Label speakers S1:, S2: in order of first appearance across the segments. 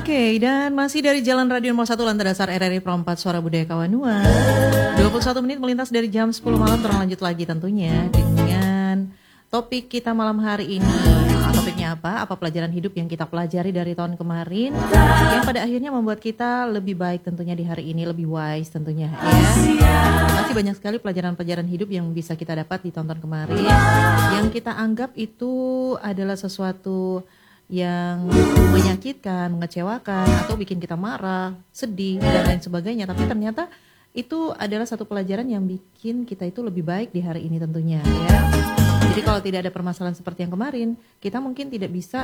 S1: Oke, dan masih dari Jalan Radio Nomor 1 Lantai Dasar RRI Perempat Suara Budaya Kawanua. 21 menit melintas dari jam 10 malam, terus lanjut lagi tentunya dengan topik kita malam hari ini. Topiknya apa? Apa pelajaran hidup yang kita pelajari dari tahun kemarin yang pada akhirnya membuat kita lebih baik tentunya di hari ini, lebih wise tentunya ya. Masih banyak sekali pelajaran-pelajaran hidup yang bisa kita dapat di tahun kemarin yang kita anggap itu adalah sesuatu yang menyakitkan, mengecewakan, atau bikin kita marah, sedih, dan lain sebagainya. Tapi ternyata itu adalah satu pelajaran yang bikin kita itu lebih baik di hari ini tentunya ya. Jadi kalau tidak ada permasalahan seperti yang kemarin, kita mungkin tidak bisa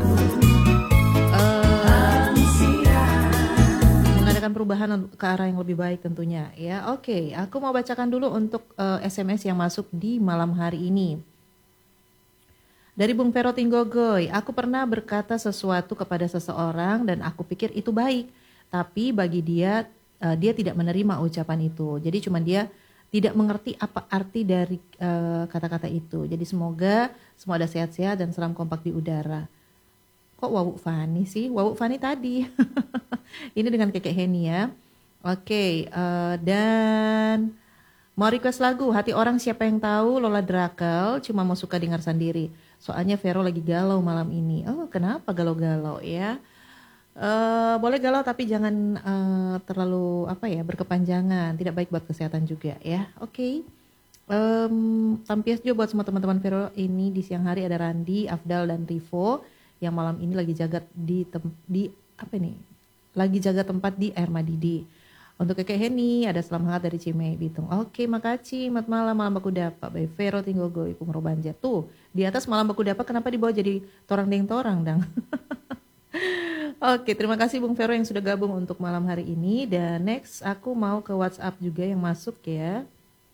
S1: mengadakan perubahan ke arah yang lebih baik tentunya ya. Oke, aku mau bacakan dulu untuk SMS yang masuk di malam hari ini. Dari Bung Vero Tinggogoy, aku pernah berkata sesuatu kepada seseorang dan aku pikir itu baik, tapi bagi dia tidak menerima ucapan itu. Jadi cuma dia tidak mengerti apa arti dari kata-kata itu. Jadi semoga semua ada sehat-sehat dan salam kompak di udara. Kok Wawuk Fani sih? Wawuk Fani tadi. Ini dengan Kekek Heni ya. Oke, dan mau request lagu Hati Orang Siapa Yang Tahu Lola Drakel, cuma mau suka dengar sendiri. Soalnya Vero lagi galau malam ini. Oh, kenapa galau-galau ya? Boleh galau tapi jangan terlalu berkepanjangan. Tidak baik buat kesehatan juga ya. Oke. Tampias juga buat semua teman-teman Vero ini di siang hari ada Randi, Afdal dan Rivo yang malam ini lagi jaga lagi jaga tempat di Air Madidi. Untuk Kekek Heni ada salam hangat dari Cimei Bitung. Oke, makasih. Selamat malam, malam baku dapat. By Vero Tinggogoy Pungro Banjar. Tuh, di atas malam baku dapat kenapa dibawa jadi torang deng torang dang. Oke, terima kasih Bung Vero yang sudah gabung untuk malam hari ini. Dan next aku mau ke WhatsApp juga yang masuk ya.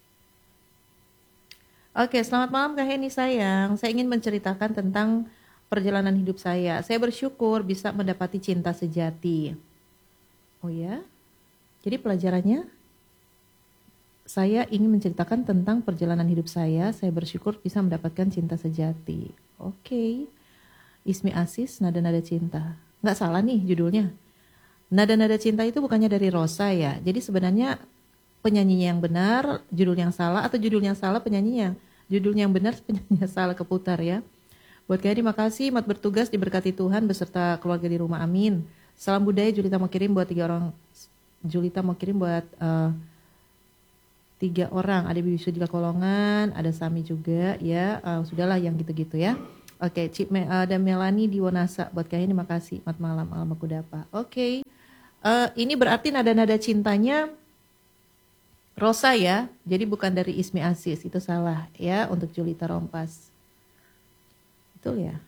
S1: Oke, selamat malam Kak Heni sayang. Saya ingin menceritakan tentang perjalanan hidup saya. Saya bersyukur bisa mendapati cinta sejati. Oh ya? Jadi pelajarannya, saya ingin menceritakan tentang perjalanan hidup saya. Saya bersyukur bisa mendapatkan cinta sejati. Oke. Ismi Asis, Nada-Nada Cinta. Nggak salah nih judulnya. Nada-Nada Cinta itu bukannya dari Rosa ya. Jadi sebenarnya penyanyinya yang benar, judul yang salah, atau judulnya yang salah penyanyinya. Judulnya yang benar, penyanyinya salah, keputar ya. Buat kalian terima kasih, mat bertugas diberkati Tuhan beserta keluarga di rumah, amin. Salam budaya, Julita mau kirim buat 3 orang. Julita mau kirim buat 3 orang, ada Bibi Sudila Kolongan, ada Sami juga ya, sudahlah yang gitu-gitu ya. Oke, ada Melani di Wonasa, buat kalian terima kasih, selamat malam, malam aku dapat. Oke, ini berarti nada-nada cintanya Rosa ya, jadi bukan dari Ismi Asis, itu salah ya untuk Julita Rompas. Betul ya?